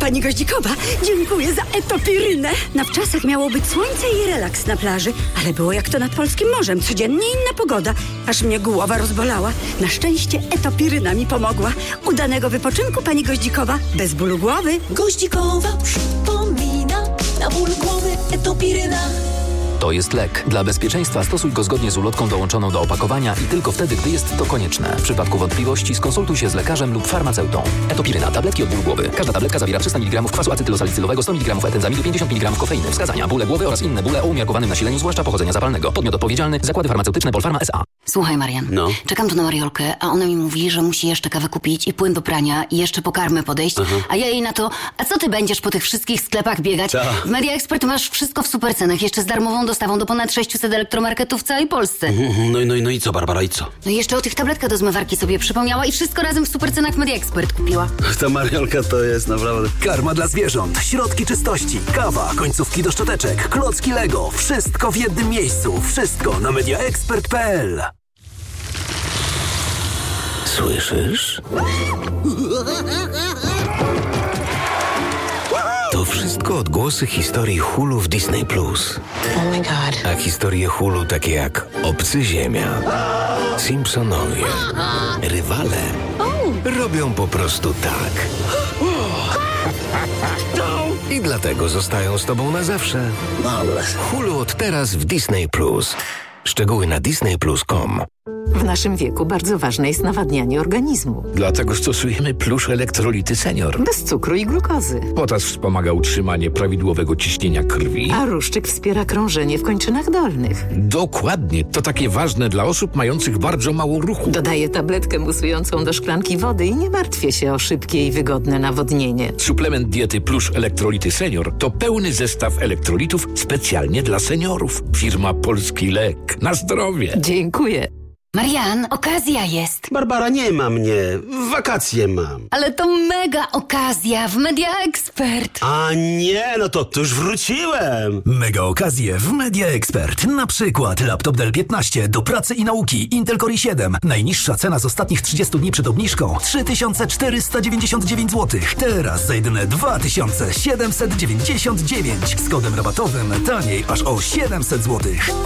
Pani Goździkowa, dziękuję za etopirynę. Na wczasach miało być słońce i relaks na plaży, ale było jak to nad polskim morzem. Codziennie inna pogoda, aż mnie głowa rozbolała. Na szczęście etopiryna mi pomogła. Udanego wypoczynku, pani Goździkowa, bez bólu głowy. Goździkowa przypomina, na ból głowy etopiryna. To jest lek. Dla bezpieczeństwa stosuj go zgodnie z ulotką dołączoną do opakowania i tylko wtedy, gdy jest to konieczne. W przypadku wątpliwości skonsultuj się z lekarzem lub farmaceutą. Etopiryna. Tabletki od bólu głowy. Każda tabletka zawiera 300 mg kwasu acetylosalicylowego, 100 mg etenzamidu, 50 mg kofeiny. Wskazania: bóle głowy oraz inne bóle o umiarkowanym nasileniu, zwłaszcza pochodzenia zapalnego. Podmiot odpowiedzialny: Zakłady Farmaceutyczne Polpharma S.A. Słuchaj, Marian. No? Czekam tu na Mariolkę, a ona mi mówi, że musi jeszcze kawę kupić i płyn do prania i jeszcze po karmę podejść. A ja jej na to: a co ty będziesz po tych wszystkich sklepach biegać? W Media Expert masz wszystko w supercenach, jeszcze z darmową dostawą do ponad 600 elektromarketów w całej Polsce. No i co, Barbara, i co? No i jeszcze o tych tabletkach do zmywarki sobie przypomniała i wszystko razem w supercenach w Media Expert kupiła. Ta Mariolka to jest naprawdę... Karma dla zwierząt, środki czystości, kawa, końcówki do szczoteczek, klocki Lego. Wszystko w jednym miejscu. Wszystko na mediaexpert.pl. Słyszysz? To wszystko odgłosy historii Hulu w Disney+. Oh my god. A historie Hulu takie jak Obcy Ziemia, Simpsonowie, Rywale robią po prostu tak. I dlatego zostają z tobą na zawsze. Hulu od teraz w Disney+. Szczegóły na disneyplus.com. W naszym wieku bardzo ważne jest nawadnianie organizmu. Dlatego stosujemy Plusz Elektrolity Senior. Bez cukru i glukozy. Potas wspomaga utrzymanie prawidłowego ciśnienia krwi. A ruszczyk wspiera krążenie w kończynach dolnych. Dokładnie. To takie ważne dla osób mających bardzo mało ruchu. Dodaję tabletkę musującą do szklanki wody i nie martwię się o szybkie i wygodne nawodnienie. Suplement diety Plusz Elektrolity Senior to pełny zestaw elektrolitów specjalnie dla seniorów. Firma Polski Lek. Na zdrowie. Dziękuję. Marian, okazja jest. Barbara, nie ma mnie. Wakacje mam. Ale to mega okazja w Media Expert. A nie, no to już wróciłem. Mega okazje w Media Expert. Na przykład laptop Dell 15 do pracy i nauki, Intel Core i7. Najniższa cena z ostatnich 30 dni przed obniżką 3499 zł. Teraz za jedyne 2799. Z kodem rabatowym taniej aż o 700 zł.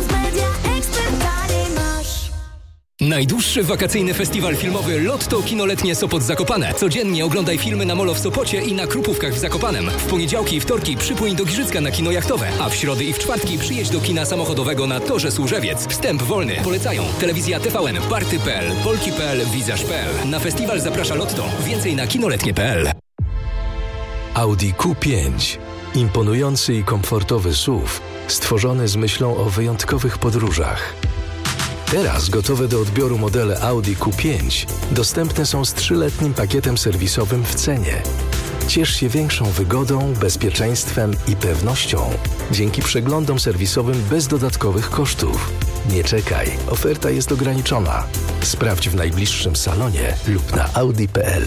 Najdłuższy wakacyjny festiwal filmowy Lotto Kinoletnie Sopot Zakopane. Codziennie oglądaj filmy na Molo w Sopocie i na Krupówkach w Zakopanem. W poniedziałki i wtorki przypłyń do Giżycka na kino jachtowe, a w środy i w czwartki przyjedź do kina samochodowego na Torze Służewiec. Wstęp wolny. Polecają Telewizja TVN, Party.pl, Polki.pl, Wizaż.pl. Na festiwal zaprasza Lotto. Więcej na kinoletnie.pl. Audi Q5. Imponujący i komfortowy SUV, stworzony z myślą o wyjątkowych podróżach. Teraz gotowe do odbioru modele Audi Q5 dostępne są z 3-letnim pakietem serwisowym w cenie. Ciesz się większą wygodą, bezpieczeństwem i pewnością dzięki przeglądom serwisowym bez dodatkowych kosztów. Nie czekaj, oferta jest ograniczona. Sprawdź w najbliższym salonie lub na audi.pl.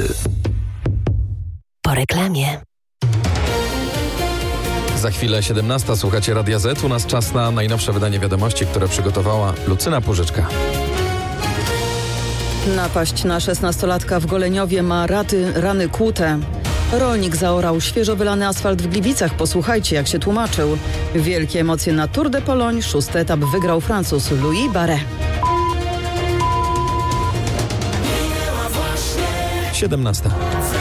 Po reklamie. Za chwilę 17. Słuchacie Radia Z. U nas czas na najnowsze wydanie wiadomości, które przygotowała Lucyna Płużyczka. Napaść na 16-latka w Goleniowie ma rany kłute. Rolnik zaorał świeżo wylany asfalt w Gliwicach. Posłuchajcie, jak się tłumaczył. Wielkie emocje na Tour de Pologne. 6. etap wygrał Francuz Louis Barret. 17.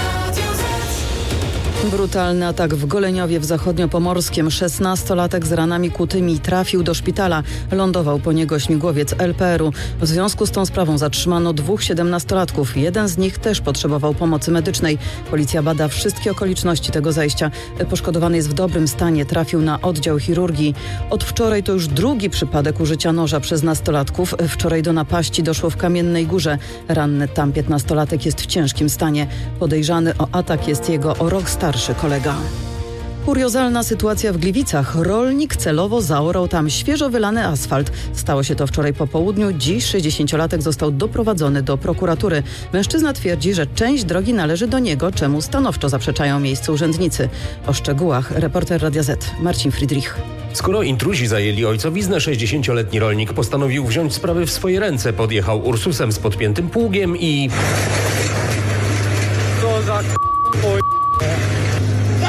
Brutalny atak w Goleniowie w Zachodniopomorskiem. 16-latek z ranami kłutymi trafił do szpitala. Lądował po niego śmigłowiec LPR-u. W związku z tą sprawą zatrzymano 2 17-latków. Jeden z nich też potrzebował pomocy medycznej. Policja bada wszystkie okoliczności tego zajścia. Poszkodowany jest w dobrym stanie. Trafił na oddział chirurgii. Od wczoraj to już drugi przypadek użycia noża przez nastolatków. Wczoraj do napaści doszło w Kamiennej Górze. Ranny tam 15-latek jest w ciężkim stanie. Podejrzany o atak jest jego o rok starszy kolega. Kuriozalna sytuacja w Gliwicach. Rolnik celowo zaorał tam świeżo wylany asfalt. Stało się to wczoraj po południu. Dziś 60-latek został doprowadzony do prokuratury. Mężczyzna twierdzi, że część drogi należy do niego, czemu stanowczo zaprzeczają miejscu urzędnicy. O szczegółach reporter Radia Z Marcin Friedrich. Skoro intruzi zajęli ojcowiznę, 60-letni rolnik postanowił wziąć sprawy w swoje ręce. Podjechał Ursusem z podpiętym pługiem i... Co za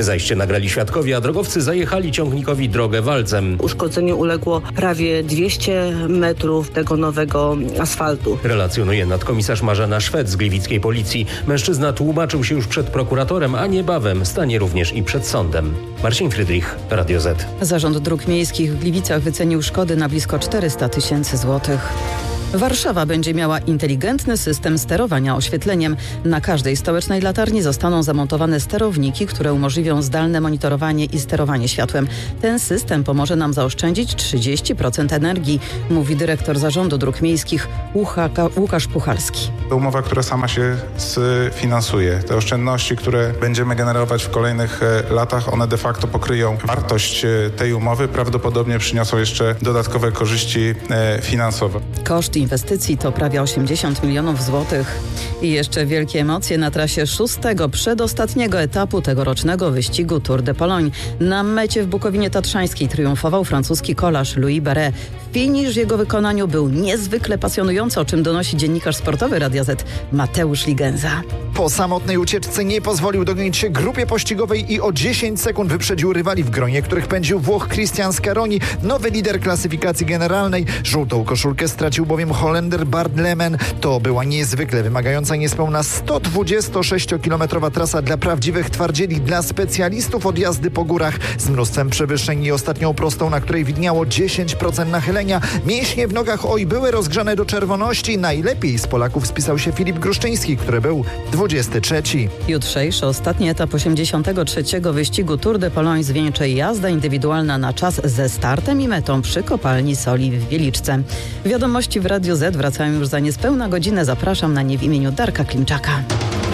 Zajście nagrali świadkowie, a drogowcy zajechali ciągnikowi drogę walcem. Uszkodzeniu uległo prawie 200 metrów tego nowego asfaltu. Relacjonuje nadkomisarz Marzena Szwed z gliwickiej policji. Mężczyzna tłumaczył się już przed prokuratorem, a niebawem stanie również i przed sądem. Marcin Frydrich, Radio Z. Zarząd Dróg Miejskich w Gliwicach wycenił szkody na blisko 400 000 złotych. Warszawa będzie miała inteligentny system sterowania oświetleniem. Na każdej stołecznej latarni zostaną zamontowane sterowniki, które umożliwią zdalne monitorowanie i sterowanie światłem. Ten system pomoże nam zaoszczędzić 30% energii, mówi dyrektor Zarządu Dróg Miejskich Łukasz Puchalski. To umowa, która sama się sfinansuje. Te oszczędności, które będziemy generować w kolejnych latach, one de facto pokryją wartość tej umowy. Prawdopodobnie przyniosą jeszcze dodatkowe korzyści finansowe. Koszt inwestycji to prawie 80 milionów złotych. I jeszcze wielkie emocje na trasie 6. przedostatniego etapu tegorocznego wyścigu Tour de Pologne. Na mecie w Bukowinie Tatrzańskiej triumfował francuski kolarz Louis Barret. Finisz w jego wykonaniu był niezwykle pasjonujący, o czym donosi dziennikarz sportowy Radia Z Mateusz Ligenza. Po samotnej ucieczce nie pozwolił dogonić się grupie pościgowej i o 10 sekund wyprzedził rywali, w gronie których pędził Włoch Christian Scaroni, nowy lider klasyfikacji generalnej. Żółtą koszulkę stracił bowiem Holender Bart Lemen. To była niezwykle wymagająca niespełna 126-kilometrowa trasa dla prawdziwych twardzieli, dla specjalistów od jazdy po górach z mnóstwem przewyższeń i ostatnią prostą, na której widniało 10% nachylenia. Mięśnie w nogach były rozgrzane do czerwoności. Najlepiej z Polaków spisał się Filip Gruszczyński, który był 23. Jutrzejszy ostatni etap 83. wyścigu Tour de Pologne zwieńczy jazda indywidualna na czas ze startem i metą przy kopalni soli w Wieliczce. Wiadomości w Radiu Z wracają już za niespełna godzinę. Zapraszam na nie w imieniu Darka Klimczaka.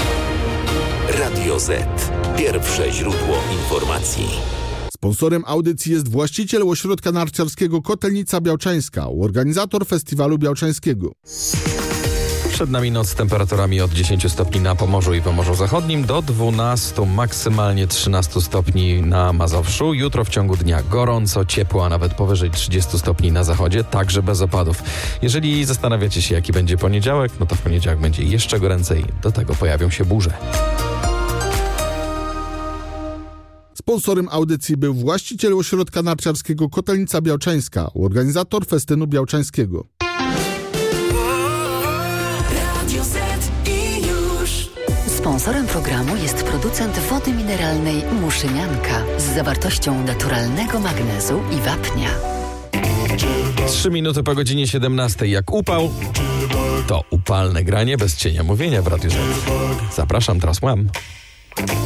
Radio Z. Pierwsze źródło informacji. Sponsorem audycji jest właściciel ośrodka narciarskiego Kotelnica Białczańska, organizator festiwalu białczańskiego. Przed nami noc z temperaturami od 10 stopni na Pomorzu i Pomorzu Zachodnim do 12, maksymalnie 13 stopni na Mazowszu. Jutro w ciągu dnia gorąco, ciepło, a nawet powyżej 30 stopni na zachodzie, także bez opadów. Jeżeli zastanawiacie się, jaki będzie poniedziałek, no to w poniedziałek będzie jeszcze goręcej. Do tego pojawią się burze. Sponsorem audycji był właściciel ośrodka narciarskiego Kotelnica Białczańska, organizator festynu białczańskiego. Sponsorem programu jest producent wody mineralnej Muszynianka z zawartością naturalnego magnezu i wapnia. 3 minuty po godzinie 17. Jak upał, to upalne granie bez cienia mówienia w Radiu Z. Zapraszam, teraz mam.